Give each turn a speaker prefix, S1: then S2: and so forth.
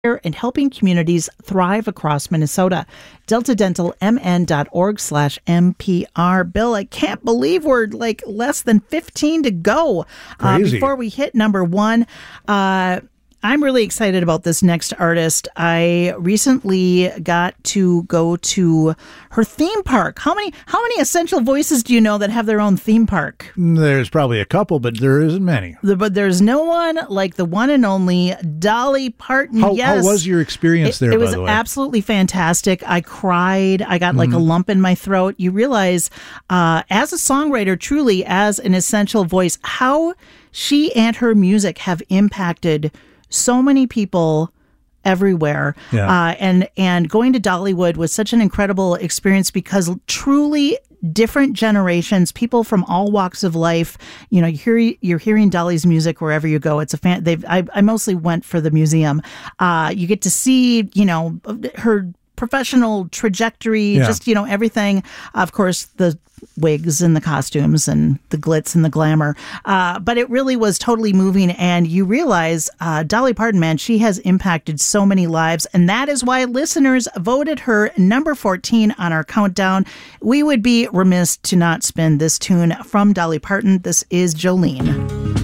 S1: and helping communities thrive across Minnesota. DeltaDentalMN.org/MPR. Bill, I can't believe we're like less than 15 to go before we hit number one. I'm really excited about this next artist. I recently got to go to her theme park. How many essential voices do you know that have their own theme park?
S2: There's probably a couple, but there isn't many.
S1: But there's no one like the one and only Dolly Parton.
S2: How was your experience there,
S1: by the way? It was absolutely fantastic. I cried. I got like a lump in my throat. You realize, as a songwriter, truly as an essential voice, how she and her music have impacted so many people everywhere.
S2: Yeah.
S1: And going to Dollywood was such an incredible experience because truly different generations, people from all walks of life, you're hearing Dolly's music wherever you go. It's I mostly went for the museum. You get to see, her professional trajectory, just, everything. Of course, the wigs and the costumes and the glitz and the glamour. But it really was totally moving. And you realize Dolly Parton, man, she has impacted so many lives. And that is why listeners voted her number 14 on our countdown. We would be remiss to not spin this tune from Dolly Parton. This is Jolene.